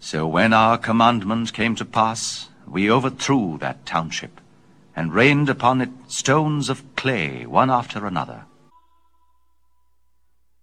So when our commandment came to pass, we overthrew that township, and rained upon it stones of clay, one after another.